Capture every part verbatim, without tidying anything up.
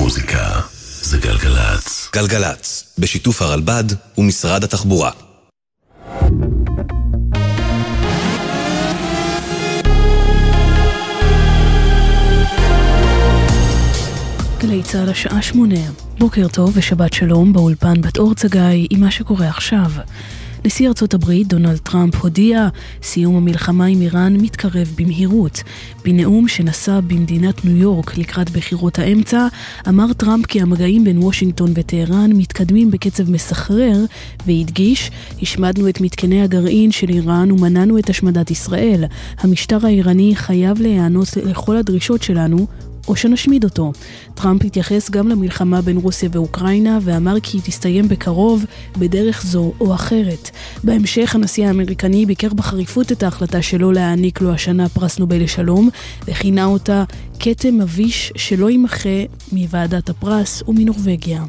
מוזיקה זה גלגלץ. גלגלץ, בשיתוף הרלב"ד ומשרד התחבורה. גלי צהל השעה שמונה. בוקר טוב ושבת שלום באולפן בת אור צגאי עם מה שקורה עכשיו. נשיא ארצות הברית דונלד טראמפ הודיע סיום המלחמה עם איראן מתקרב במהירות. בנאום שנשא במדינת ניו יורק לקראת בחירות האמצע, אמר טראמפ כי המגעים בין וושינגטון וטהרן מתקדמים בקצב מסחרר, והדגיש, השמדנו את מתקני הגרעין של איראן ומנענו את השמדת ישראל. המשטר האיראני חייב להיענות לכל הדרישות שלנו, או שנשמיד אותו. טראמפ התייחס גם למלחמה בין רוסיה ואוקראינה ואמר כי היא תסתיים בקרוב בדרך זו או אחרת. בהמשך הנשיא האמריקני ביקר בחריפות את ההחלטה שלו להעניק לו השנה פרס נובל לשלום וכינה אותה כתם מביש שלא יימחה מוועדת הפרס ומנורווגיה.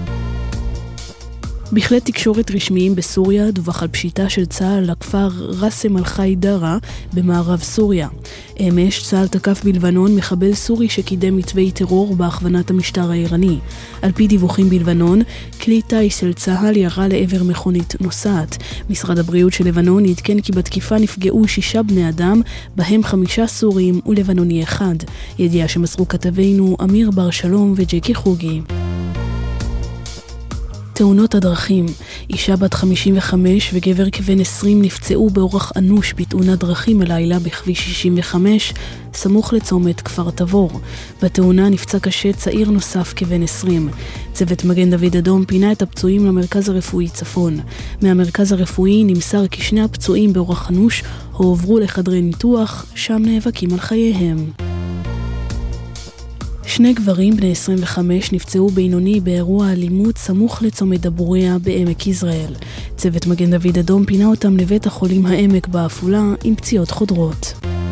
בכלי תקשורת רשמיים בסוריה דווח על פשיטה של צה"ל לכפר רסם אל-חיידרה במערב סוריה. אמש צה"ל תקף בלבנון מחבל סורי שקידם מתווי טרור בהכוונת המשטר האיראני. על פי דיווחים בלבנון, כלי טיס של צה"ל ירה לעבר מכונית נוסעת. משרד הבריאות של לבנון עדכן כי בתקיפה נפגעו שישה בני אדם, בהם חמישה סורים ולבנוני אחד. ידיעה שמסרו כתבינו אמיר בר שלום וג'קי חוגי. תאונות הדרכים. אישה בת חמישים וחמש וגבר כבן עשרים נפצעו באורח אנוש בתאונת דרכים הלילה בכביש שישים וחמש, סמוך לצומת כפר תבור. בתאונה נפצע קשה צעיר נוסף כבן עשרים. צוות מגן דוד אדום פינה את הפצועים למרכז הרפואי צפון. מהמרכז הרפואי נמסר כי שני הפצועים באורח אנוש הועברו לחדרי ניתוח, שם נאבקים על חייהם. שני גברים בני עשרים וחמש נפצעו בינוני באירוע אלימות סמוך לצומת דבוריה בעמק יזרעאל. צוות מגן דוד אדום פינה אותם לבית החולים העמק בעפולה עם פציעות חודרות.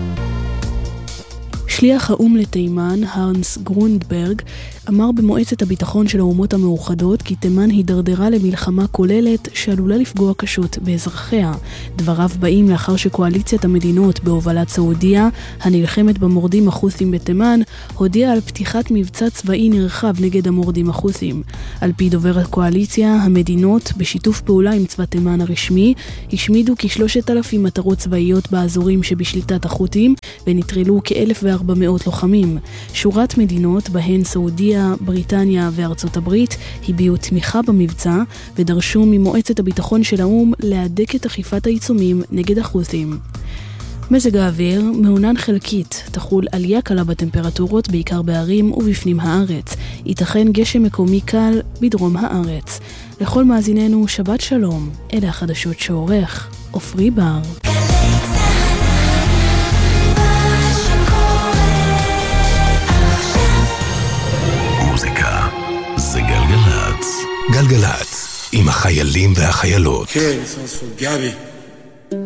שליח האום לתימן, האנס גרונדברג, אמר במועצת הביטחון של האומות המאוחדות כי תימן הידרדרה למלחמה כוללת שעלולה לפגוע קשות באזרחיה. דבריו באים לאחר שקואליציית המדינות בהובלת סעודיה, הנלחמת במורדים החות'ים בתימן, הודיעה על פתיחת מבצע צבאי נרחב נגד המורדים החות'ים. על פי דובר הקואליציה, המדינות, בשיתוף פעולה עם צבא תימן הרשמי, השמידו כשלושת אלפים מטרות צבאיות באזורים שבשליטת החות'ים, ונטרלו כאלף וארבע מאות לוחמים. שורת מדינות, בהן סעודיה, בריטניה וארצות הברית, הביעו תמיכה במבצע ודרשו ממועצת הביטחון של האום להדק את אכיפת העיצומים נגד החות'ים. מזג האוויר מעונן חלקית, תחול עלייה קלה בטמפרטורות בעיקר בערים ובפנים הארץ. ייתכן גשם מקומי קל בדרום הארץ. לכל מאזיננו שבת שלום, אלה החדשות שעורך עופרי בר. מוזיקה זה גלגלץ. גלגלץ, עם החיילים והחיילות. Okay, this one's for Gabby.